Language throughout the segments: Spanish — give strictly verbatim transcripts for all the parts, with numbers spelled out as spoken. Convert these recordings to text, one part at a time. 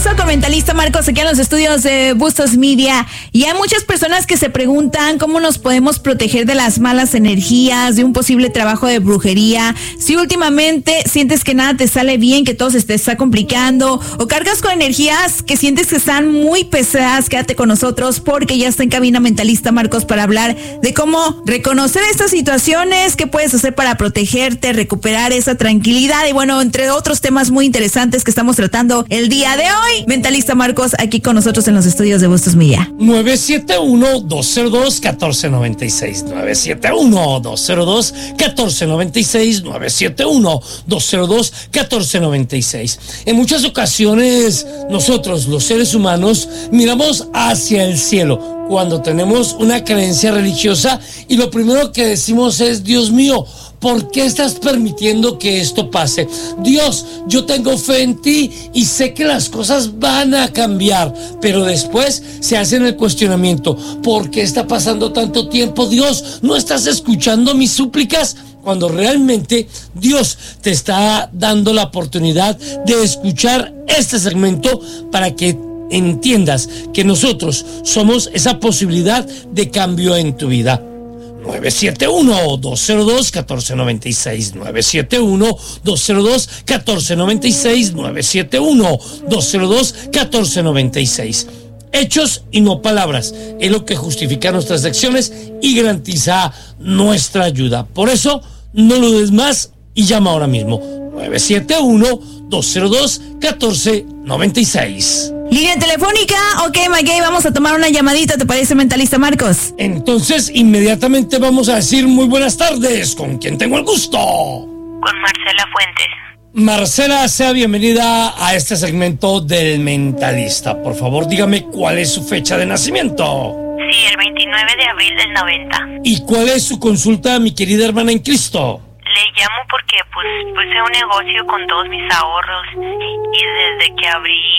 regreso con Mentalista Marcos aquí en los estudios de Bustos Media. Y hay muchas personas que se preguntan cómo nos podemos proteger de las malas energías, de un posible trabajo de brujería. Si últimamente sientes que nada te sale bien, que todo se te está complicando, o cargas con energías que sientes que están muy pesadas, quédate con nosotros porque ya está en cabina Mentalista Marcos para hablar de cómo reconocer estas situaciones, qué puedes hacer para protegerte, recuperar esa tranquilidad y bueno, entre otros temas muy interesantes que estamos tratando el día de hoy. Mentalista Marcos aquí con nosotros en los estudios de Bustos Media. nueve siete uno, dos cero dos, uno cuatro nueve seis nueve siete uno, dos cero dos, uno cuatro nueve seis nueve siete uno, dos cero dos, uno cuatro nueve seis. En muchas ocasiones nosotros, los seres humanos, miramos hacia el cielo cuando tenemos una creencia religiosa y lo primero que decimos es: Dios mío, ¿por qué estás permitiendo que esto pase? Dios, yo tengo fe en ti y sé que las cosas van a cambiar. Pero después se hace el cuestionamiento: ¿por qué está pasando tanto tiempo? Dios, ¿no estás escuchando mis súplicas? Cuando realmente Dios te está dando la oportunidad de escuchar este segmento para que entiendas que nosotros somos esa posibilidad de cambio en tu vida. nueve siete uno, dos cero dos, uno cuatro nueve seis nueve siete uno, dos cero dos, uno cuatro nueve seis nueve siete uno, dos cero dos, uno cuatro nueve seis. Hechos y no palabras es lo que justifica nuestras acciones y garantiza nuestra ayuda. Por eso, no lo dudes más y llama ahora mismo. nueve siete uno, dos cero dos, uno cuatro nueve seis. Línea telefónica, ok, Maguey, vamos a tomar una llamadita, ¿te parece, Mentalista Marcos? Entonces, inmediatamente vamos a decir muy buenas tardes. ¿Con quién tengo el gusto? Con Marcela Fuentes. Marcela, sea bienvenida a este segmento del Mentalista. Por favor, dígame cuál es su fecha de nacimiento. Sí, el veintinueve de abril del noventa. ¿Y cuál es su consulta, mi querida hermana en Cristo? Le llamo porque pues puse un negocio con todos mis ahorros y desde que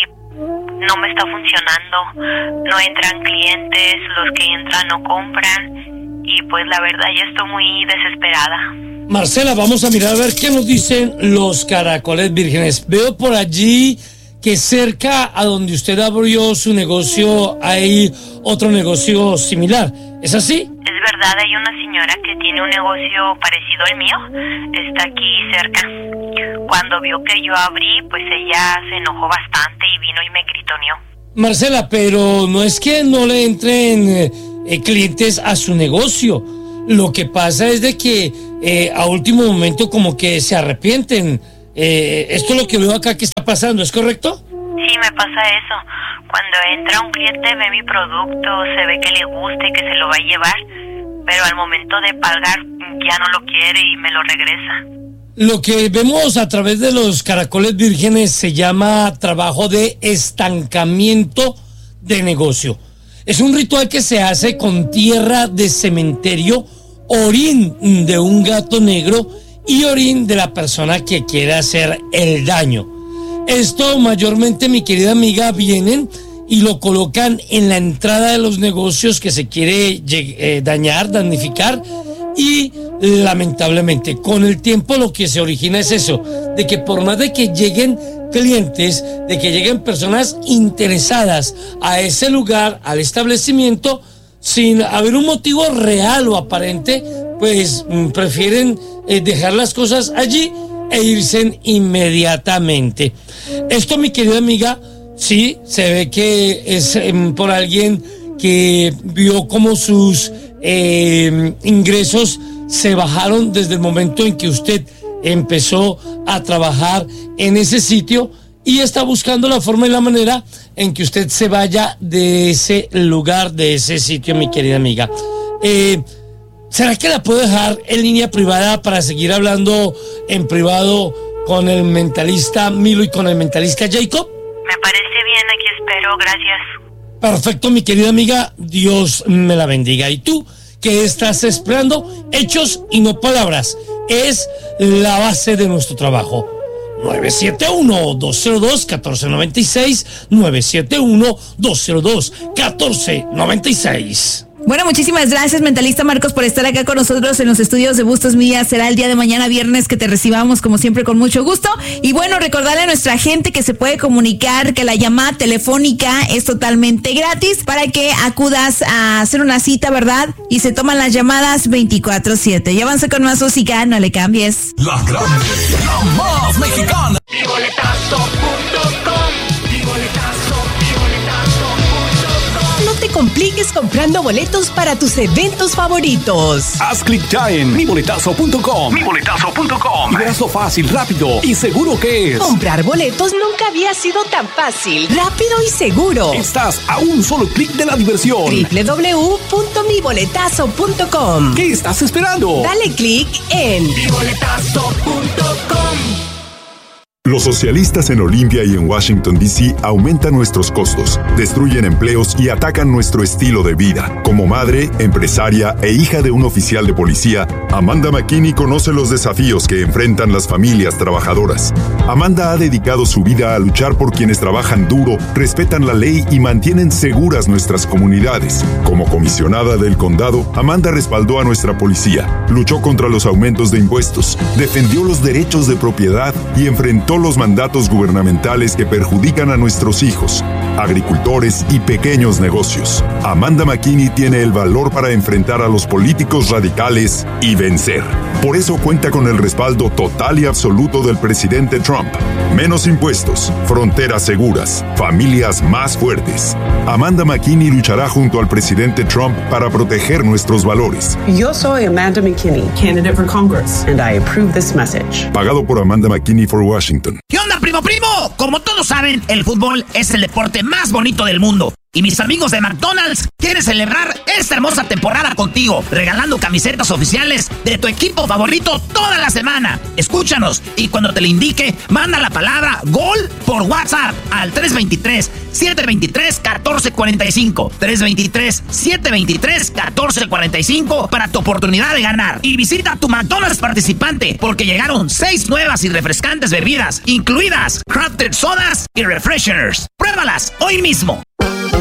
abrí no me está funcionando, no entran clientes, los que entran no compran y pues la verdad ya estoy muy desesperada. Marcela, vamos a mirar a ver qué nos dicen los caracoles vírgenes. Veo por allí que cerca a donde usted abrió su negocio hay otro negocio similar, ¿es así? Es verdad, hay una señora que tiene un negocio parecido al mío, está aquí cerca. Cuando vio que yo abrí, pues ella se enojó bastante y vino y me gritoneó. Marcela, pero no es que no le entren eh, eh, clientes a su negocio. Lo que pasa es de que eh, a último momento como que se arrepienten. Eh, esto es lo que veo acá que está pasando, ¿es correcto? Sí, me pasa eso. Cuando entra un cliente, ve mi producto, se ve que le gusta y que se lo va a llevar, pero al momento de pagar ya no lo quiere y me lo regresa. Lo que vemos a través de los caracoles vírgenes se llama trabajo de estancamiento de negocio. Es un ritual que se hace con tierra de cementerio, orín de un gato negro y orín de la persona que quiere hacer el daño. Esto mayormente, mi querida amiga, vienen y lo colocan en la entrada de los negocios que se quiere eh, dañar, damnificar, y lamentablemente con el tiempo lo que se origina es eso, de que por más de que lleguen clientes, de que lleguen personas interesadas a ese lugar, al establecimiento, sin haber un motivo real o aparente, pues prefieren eh, dejar las cosas allí e irse inmediatamente. Esto, mi querida amiga, sí, se ve que es eh, por alguien que vio cómo sus eh, ingresos se bajaron desde el momento en que usted empezó a trabajar en ese sitio y está buscando la forma y la manera en que usted se vaya de ese lugar, de ese sitio, mi querida amiga. Eh, ¿Será que la puedo dejar en línea privada para seguir hablando en privado con el mentalista Milo y con el mentalista Jacob? Me parece bien, aquí espero, gracias. Perfecto, mi querida amiga, Dios me la bendiga. ¿Y tú qué estás esperando? Hechos y no palabras. Es la base de nuestro trabajo. nueve siete uno, dos cero dos, uno cuatro nueve seis nueve siete uno, dos cero dos, uno cuatro nueve seis. Bueno, muchísimas gracias, mentalista Marcos, por estar acá con nosotros en los estudios de Bustos Media. Será el día de mañana viernes que te recibamos, como siempre, con mucho gusto. Y bueno, recordarle a nuestra gente que se puede comunicar, que la llamada telefónica es totalmente gratis para que acudas a hacer una cita, ¿verdad? Y se toman las llamadas veinticuatro siete. Ya avance con más música, no le cambies. La grande, la más mexicana. Mi boletazo punto com, mi boletazo, mi boletazo punto com. No te compliques comprando boletos para tus eventos favoritos. Haz clic ya en mi boletazo punto com. mi boletazo punto com. Y verás lo fácil, rápido y seguro que es. Comprar boletos nunca había sido tan fácil, rápido y seguro. Estás a un solo clic de la diversión. doble u doble u doble u punto mi boletazo punto com. ¿Qué estás esperando? Dale clic en mi boletazo punto com. Los socialistas en Olimpia y en Washington, D C aumentan nuestros costos, destruyen empleos y atacan nuestro estilo de vida. Como madre, empresaria e hija de un oficial de policía, Amanda McKinney conoce los desafíos que enfrentan las familias trabajadoras. Amanda ha dedicado su vida a luchar por quienes trabajan duro, respetan la ley y mantienen seguras nuestras comunidades. Como comisionada del condado, Amanda respaldó a nuestra policía, luchó contra los aumentos de impuestos, defendió los derechos de propiedad y enfrentó los mandatos gubernamentales que perjudican a nuestros hijos, agricultores y pequeños negocios. Amanda McKinney tiene el valor para enfrentar a los políticos radicales y vencer. Por eso cuenta con el respaldo total y absoluto del presidente Trump. Menos impuestos, fronteras seguras, familias más fuertes. Amanda McKinney luchará junto al presidente Trump para proteger nuestros valores. Yo soy Amanda McKinney, candidate for Congress, and I approve this message. Pagado por Amanda McKinney for Washington. ¿Qué onda, primo, primo? Como todos saben, el fútbol es el deporte más bonito del mundo. Y mis amigos de McDonald's quieren celebrar esta hermosa temporada contigo, regalando camisetas oficiales de tu equipo favorito toda la semana. Escúchanos y cuando te le indique, manda la palabra GOL por WhatsApp al tres dos tres, siete dos tres, uno cuatro cuatro cinco. tres dos tres, siete dos tres, uno cuatro cuatro cinco para tu oportunidad de ganar. Y visita tu McDonald's participante porque llegaron seis nuevas y refrescantes bebidas, incluidas crafted sodas y refresheners. Pruébalas hoy mismo.